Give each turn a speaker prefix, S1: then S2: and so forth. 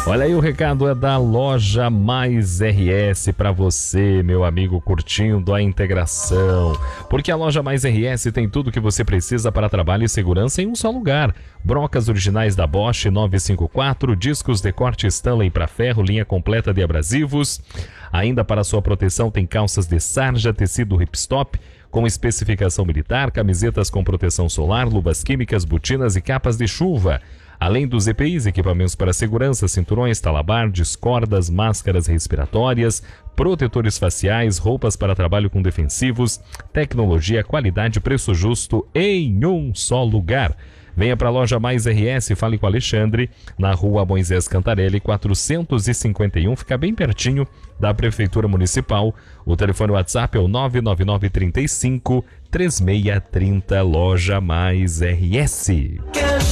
S1: Olha aí, o recado é da Loja Mais RS para você, meu amigo, curtindo a integração. Porque a Loja Mais RS tem tudo o que você precisa para trabalho e segurança em um só lugar. Brocas originais da Bosch 954, discos de corte Stanley para ferro, linha completa de abrasivos. Ainda para sua proteção tem calças de sarja, tecido ripstop, com especificação militar, camisetas com proteção solar, luvas químicas, botinas e capas de chuva. Além dos EPIs, equipamentos para segurança, cinturões, talabardes, cordas, máscaras respiratórias, protetores faciais, roupas para trabalho com defensivos, tecnologia, qualidade, preço justo em um só lugar. Venha para a Loja Mais RS e fale com o Alexandre, na rua Moisés Cantarelli, 451, fica bem pertinho da Prefeitura Municipal. O telefone WhatsApp é o 99935 3630, Loja Mais RS.